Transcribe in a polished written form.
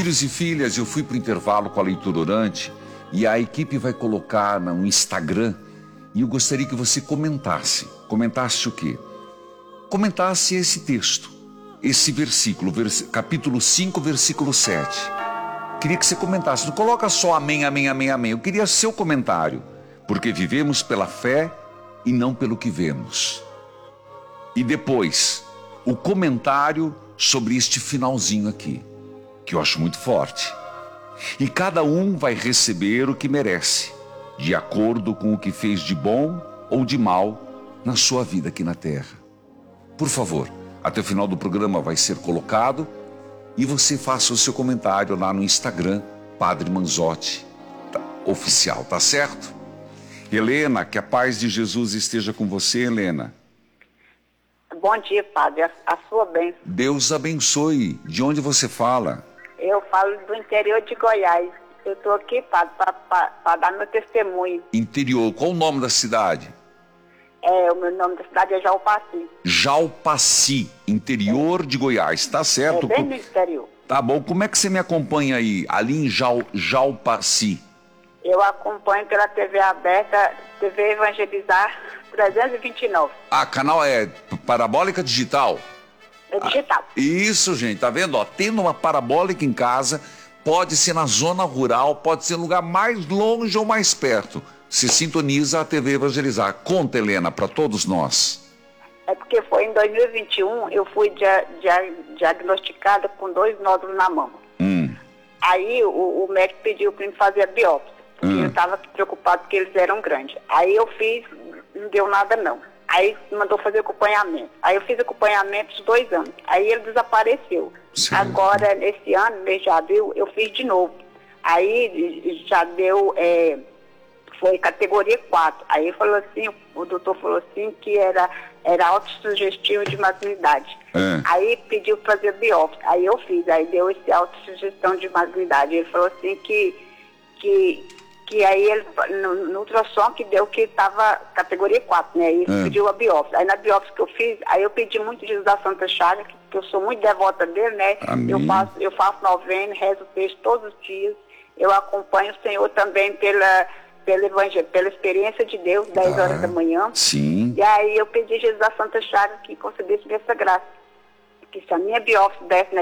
Filhos e filhas, eu fui para o intervalo com a leitura orante e a equipe vai colocar no Instagram e eu gostaria que você comentasse. Comentasse o quê? Comentasse esse texto, esse versículo, capítulo 5, versículo 7. Queria que você comentasse, não coloca só amém, amém, amém, amém. Eu queria seu comentário, porque vivemos pela fé e não pelo que vemos. E depois, o comentário sobre este finalzinho aqui, que eu acho muito forte. E cada um vai receber o que merece, de acordo com o que fez de bom ou de mal na sua vida aqui na terra. Por favor, até o final do programa vai ser colocado e você faça o seu comentário lá no Instagram, Padre Manzotti Oficial, tá certo? Helena, que a paz de Jesus esteja com você, Helena. Bom dia, Padre, a sua bênção. Deus abençoe. De onde você fala? Eu falo do interior de Goiás. Eu estou aqui, Padre, para dar meu testemunho. Interior, qual o nome da cidade? O meu nome da cidade é Jalpaci. Jalpaci, interior de Goiás, tá certo? Bem no interior. Tá bom, como é que você me acompanha aí, ali em Jalpaci? Eu acompanho pela TV aberta, TV Evangelizar 329. Ah, canal é parabólica digital? É digital. Isso, gente, tá vendo? Ó, tendo uma parabólica em casa, pode ser na zona rural, pode ser no lugar mais longe ou mais perto. Se sintoniza a TV Evangelizar. Conta, Helena, para todos nós. É porque foi em 2021, eu fui diagnosticada com 2 nódulos na mama. Aí o médico pediu para me fazer a biópsia, porque eu estava preocupado porque eles eram grandes. Aí eu fiz, não deu nada não. Aí mandou fazer acompanhamento. Aí eu fiz acompanhamento de 2 anos. Aí ele desapareceu. Sim. Agora, nesse ano, mês de abril, eu fiz de novo. Aí já deu, foi categoria 4. Aí falou assim, o doutor falou assim que era autossugestivo de malignidade. Aí pediu para fazer biópsia. Aí eu fiz, aí deu esse autossugestão de malignidade. Ele falou assim que aí ele, no ultrassom que deu que estava categoria 4, né? E pediu a biópsia. Aí na biópsia que eu fiz, aí eu pedi muito Jesus da Santa Chaga, que eu sou muito devota dele, né? Amém. Eu faço novena, rezo o texto todos os dias. Eu acompanho o Senhor também pelo Evangelho, pela experiência de Deus, 10 horas da manhã. Sim. E aí eu pedi a Jesus da Santa Chaga que concedesse essa graça. Que se a minha biópsia desse